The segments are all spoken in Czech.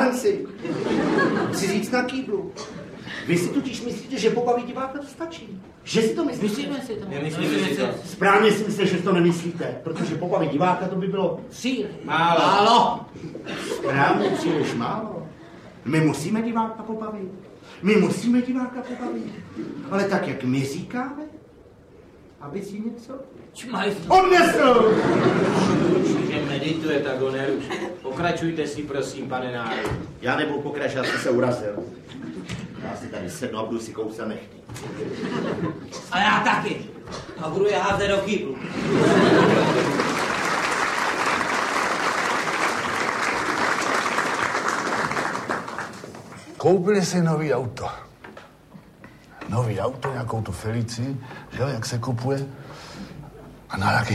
Vem si. Chci říct na kýblu. Vy si totiž myslíte, že pobaví diváka to stačí. Že si to myslíte? Myslíme si to. Nemyslíme si to. Správně si myslíte, že to nemyslíte, protože pobaví diváka to by bylo Příliš. málo. Správně, příliš málo. My musíme diváka pobavit. Ale tak, jak my říkáme, aby si něco odnesl. Že medituje, tak ho neruš. Pokračujte si, prosím, pane Náru. Já nebudu pokračovat, já jsem se urazil. Já si tady sednu a budu si kousat nechty. A já taky. A budu je házet do kýblu. Koupili si nový auto. Nový auto, nějakou tu Felici, že jo, jak se kupuje. A narak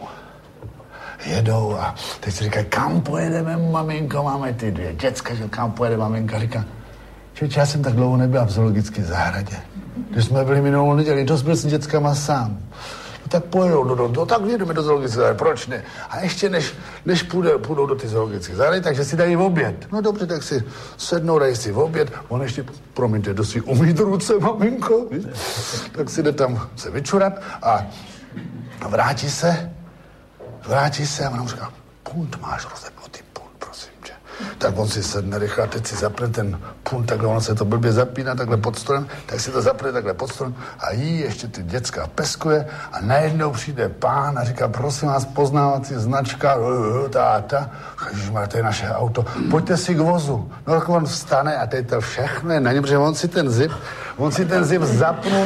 jedou a teď si říkají, kam pojedeme, maminko, máme ty dvě děcka, že kam pojede maminka, říká, já jsem tak dlouho nebyla v zoologické zahradě. Když jsme byli minulou neděli, dost byl s dětskama sám. No tak pojedou tak jedeme do zoologické zahrady, proč ne? A ještě než půjdou do ty zoologické zahrady, takže si dají oběd. No dobře, tak si sednou, dají si oběd, on ještě, promiňte, do si umýt ruce, maminko, tak si jde tam se vyčurat a vrátí se a on říká, punt máš rozepnutý, punt, prosím tě. Tak on si sedne rychle a teď si zapne ten punt, takhle ono se to blbě zapíná takhle pod stolem, tak si to zapne takhle pod stolem a jí ještě ty děcka peskuje a najednou přijde pán a říká, prosím vás, poznávací značka, táta, ježišmar, to je naše auto, pojďte si k vozu. No tak on vstane a teď to všechno je na něm, protože on si ten zip zapnul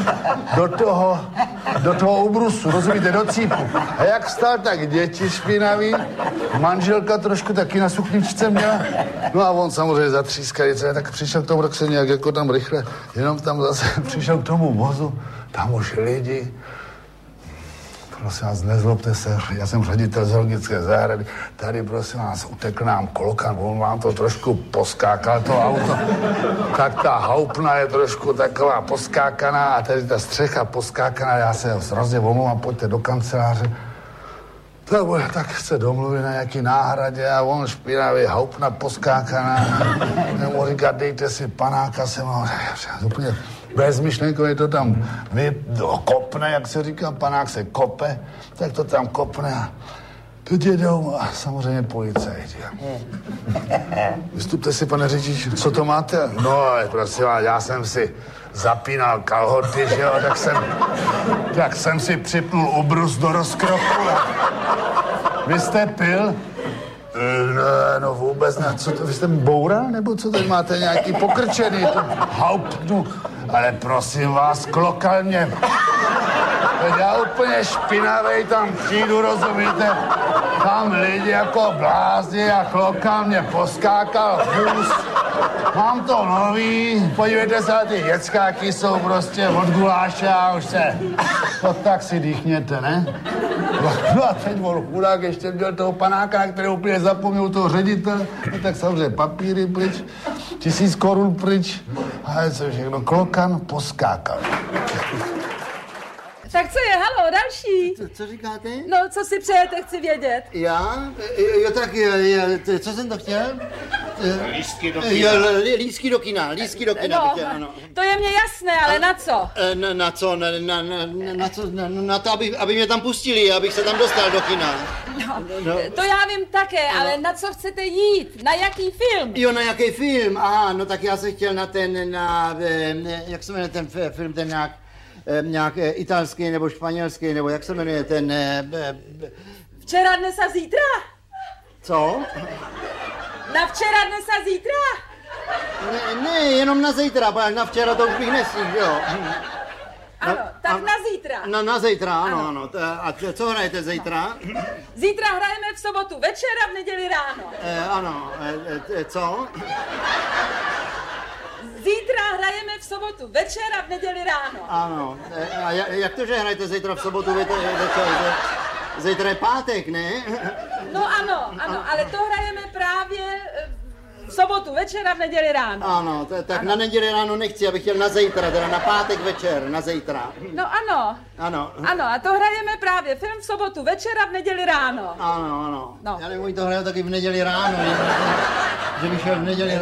do toho ubrusu, rozumíte, do cípu. A jak vstal, tak děti špinaví, manželka trošku taky na sukničce měla. No a on samozřejmě zatřískaný, tak přišel k tomu, tak se nějak jako tam rychle, jenom tam zase přišel k tomu vozu, tam už lidi. Prosím vás, nezlobte se, já jsem ředitel zoologické zahrady, tady prosím vás, utekl nám klokan, on vám to trošku poskákal, to auto, tak ta houpna je trošku taková poskákaná a tady ta střecha poskákaná, já se hrozně omlouvám, pojďte do kanceláře. Tak chce domluvit na nějaký náhradě a on špinavý, houpna poskákaná, nebo říká, dejte si panáka sem, úplně bezmyšlenkově to tam kopne, jak se říká, panák se kope, tak to tam kopne a teď jedou a samozřejmě policajti. Vystupte si, pane řidiči, co to máte? No, prosím vás, já jsem si zapínal kalhoty, že jo, tak jsem si připnul ubrus do rozkroku. Vy jste pil? No vůbec ne. Co to, vy jste boural, nebo co tady máte nějaký pokrčený? Hauptnu. Ale prosím vás, klokal mě. Teď já úplně špinavej tam přijdu, rozumíte? Tam lidi jako blázni a klokal mě poskákal vůz. Mám to nový, podívejte se na ty děckáky, jsou prostě od guláše a už se... No tak si dýchněte, ne? No a teď on chudák ještě měl toho panáka, na který úplně zapomněl toho ředitele. No tak samozřejmě papíry pryč, 1000 korun pryč. A co všechno, klokan poskákal. Tak co je, halo, další? Co říkáte? No, co si přejete, chci vědět. Já? Jo, tak co jsem to chtěl? Lístky do kina. Lístky do kina, No, ano. to je mně jasné, ale na co? Na co? Na co? Na to, aby mě tam pustili, abych se tam dostal do kina. No, to já vím také, ale na co chcete jít? Na jaký film? Jo, na jaký film? Aha, no tak já jsem chtěl jak se jmenuje ten film, ten nějak italský nebo španělský, nebo jak se jmenuje ten... Včera, dnes a zítra? Co? Na včera, dnes a zítra? Ne, jenom na zítra, protože na včera to už bych nestihl, jo. Ano, tak na zítra. Na zítra, ano. A co hrajete zítra? Zítra hrajeme v sobotu večer a v neděli ráno. Ano, co? Zítra hrajeme v sobotu večer a v neděli ráno. Ano. A jak to, že hrajete zítra v sobotu večer? Zítra je pátek, ne? No ano, ale to hrajeme právě v sobotu večer a v neděli ráno. Ano, tak ano. Na neděli ráno nechci, abych chtěl na zítra, teda na pátek večer, na zítra. No ano. Ano, a to hrajeme právě film v sobotu večer a v neděli ráno. Ano. No. Já nevím, to hraju taky v neděli ráno, že bych šel v neděli